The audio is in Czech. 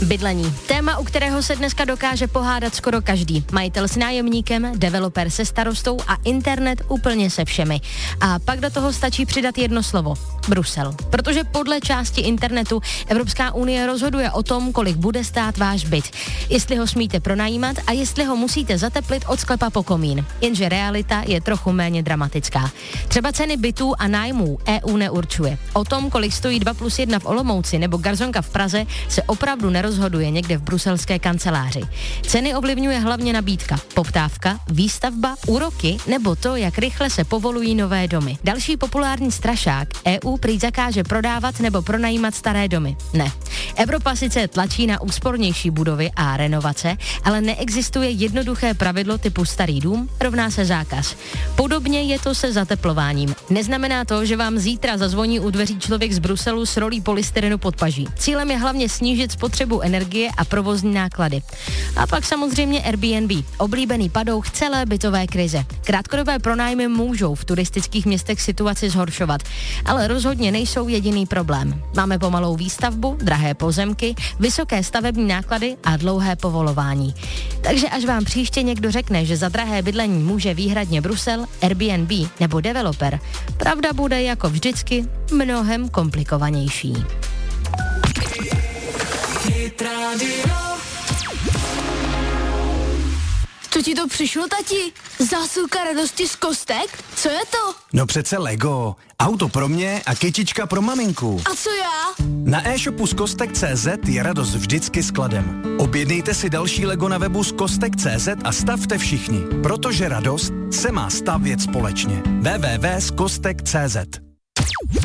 Bydlení. Téma, u kterého se dneska dokáže pohádat skoro každý. Majitel s nájemníkem, developer se starostou a internet úplně se všemi. A pak do toho stačí přidat jedno slovo. Brusel. Protože podle části internetu Evropská unie rozhoduje o tom, kolik bude stát váš byt. Jestli ho smíte pronajímat a jestli ho musíte zateplit od sklepa po komín. Jenže realita je trochu méně dramatická. Třeba ceny bytů a nájmů EU neurčuje. O tom, kolik stojí 2+1 v Olomouci nebo garzonka v Praze, se opravdu nerozhoduje někde v bruselské kanceláři. Ceny ovlivňuje hlavně nabídka, poptávka, výstavba, úroky nebo to, jak rychle se povolují nové domy. Další populární strašák: EU prý zakáže prodávat nebo pronajímat staré domy. Ne. Evropa sice tlačí na úspornější budovy a renovace, ale neexistuje jednoduché pravidlo typu starý dům rovná se zákaz. Podobně je to se zateplováním. Neznamená to, že vám zítra zazvoní u dveří člověk z Bruselu s rolí polystyrenu pod paží. Cílem je hlavně snížit spotřebu energie a provozní náklady. A pak samozřejmě Airbnb, oblíbený padouch celé bytové krize. Krátkodobé pronájmy můžou v turistických městech situaci zhoršovat, ale rozhodně nejsou jediný problém. Máme pomalou výstavbu, drahé pozemky, vysoké stavební náklady a dlouhé povolování. Takže až vám příště někdo řekne, že za drahé bydlení může výhradně Brusel, Airbnb nebo developer, pravda bude jako vždycky mnohem komplikovanější. Co ti to přišlo, tati? Zásilka radosti z kostek? Co je to? No přece Lego. Auto pro mě a kytička pro maminku. A co já? Na e-shopu skostek.cz je radost vždycky skladem. Objednejte si další Lego na webu skostek.cz a stavte všichni, protože radost se má stavět společně. www.skostek.cz